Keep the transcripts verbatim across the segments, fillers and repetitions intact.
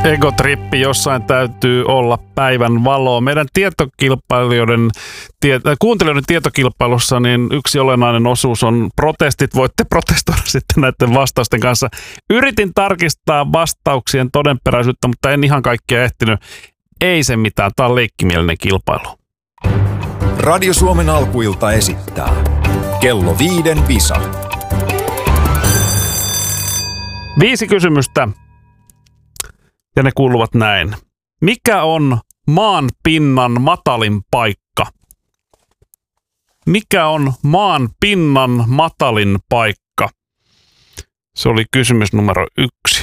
Egotrippi, jossain täytyy olla päivän valoa. Meidän tietokilpailijoiden, tie, kuuntelijoiden tietokilpailussa niin yksi olennainen osuus on protestit. Voitte protestoida sitten näiden vastausten kanssa. Yritin tarkistaa vastauksien todenperäisyyttä, mutta en ihan kaikkia ehtinyt. Ei se mitään, tämä on leikkimielinen kilpailu. Radio Suomen alkuilta esittää Kello viiden visa. Viisi kysymystä. Ja ne kuuluvat näin. Mikä on maan pinnan matalin paikka? Mikä on maan pinnan matalin paikka? Se oli kysymys numero yksi.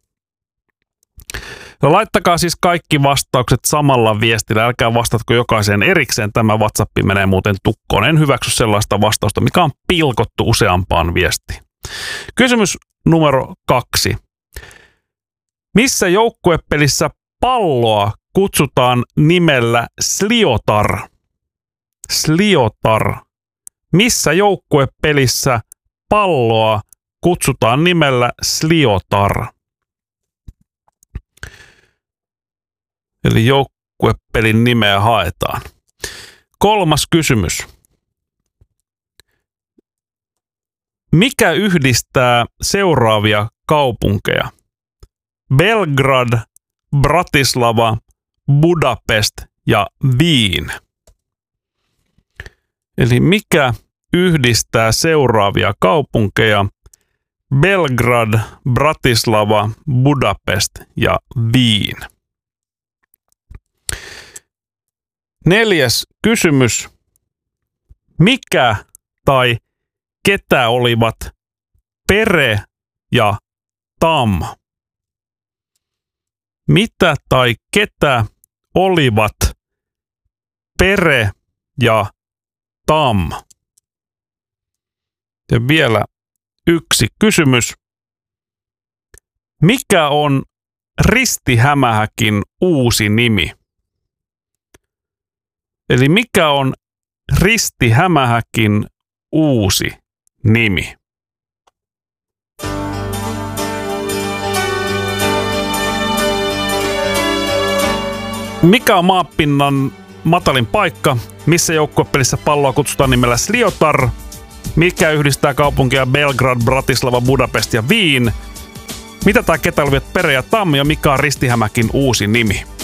No, laittakaa siis kaikki vastaukset samalla viestillä. Älkää vastatko jokaiseen erikseen. Tämä WhatsApp menee muuten tukkoon. En hyväksy sellaista vastausta, mikä on pilkottu useampaan viestiin. Kysymys numero kaksi. Missä joukkuepelissä palloa kutsutaan nimellä Sliotar? Sliotar. Missä joukkuepelissä palloa kutsutaan nimellä Sliotar? Eli joukkuepelin nimeä haetaan. Kolmas kysymys. Mikä yhdistää seuraavia kaupunkeja? Belgrad, Bratislava, Budapest ja Wien. Eli mikä yhdistää seuraavia kaupunkeja? Belgrad, Bratislava, Budapest ja Wien. Neljäs kysymys. Mikä tai ketä olivat Pere ja Tam? Mitä tai ketä olivat Pere ja Tam? Ja vielä yksi kysymys. Mikä on Ristihämähäkin uusi nimi? Eli mikä on Ristihämähäkin uusi nimi? Mikä on maapinnan matalin paikka? Missä joukkuepelissä palloa kutsutaan nimellä Sliotar? Mikä yhdistää kaupunkia Belgrad, Bratislava, Budapest ja Wien? Mitä tai ketä olivat Pere ja Tam ja mikä on Ristihämäkin uusi nimi?